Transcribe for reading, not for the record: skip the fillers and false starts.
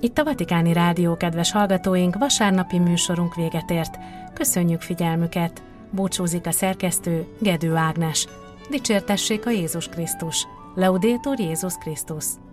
Itt a Vatikáni Rádió, kedves hallgatóink, vasárnapi műsorunk véget ért. Köszönjük figyelmüket! Búcsúzik a szerkesztő, Gedő Ágnes. Dicsértessék a Jézus Krisztus! Laudetur Jézus Krisztus!